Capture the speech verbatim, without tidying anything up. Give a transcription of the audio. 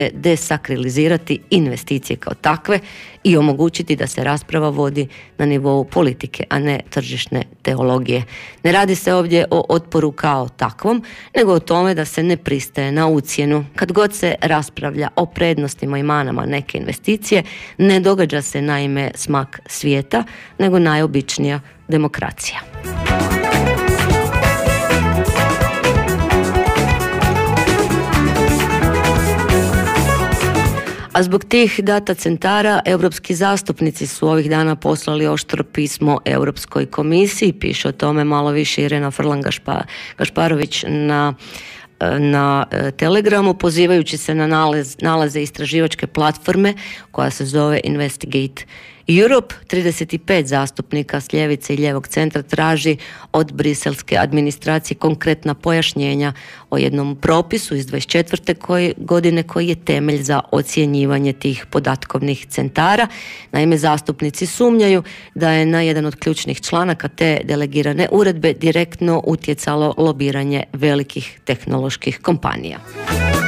desakrilizirati investicije kao takve i omogućiti da se rasprava vodi na nivou politike, a ne tržišne teologije. Ne radi se ovdje o otporu kao takvom, nego o tome da se ne pristaje na ucjenu. Kad god se raspravlja o prednostima i manama neke investicije, ne događa se naime smak svijeta, nego najobičnija demokracija. A zbog tih data centara europski zastupnici su ovih dana poslali oštro pismo Europskoj komisiji. Piše o tome malo više Irena Frlan-Gašparović na na Telegramu, pozivajući se na nalaz, nalaze istraživačke platforme koja se zove Investigate Europe. trideset pet zastupnika s ljevice i ljevog centra traži od briselske administracije konkretna pojašnjenja o jednom propisu iz dvadeset četvrte koji, godine koji je temelj za ocjenjivanje tih podatkovnih centara. Naime, zastupnici sumnjaju da je na jedan od ključnih članaka te delegirane uredbe direktno utjecalo lobiranje velikih tehnoloških kompanija.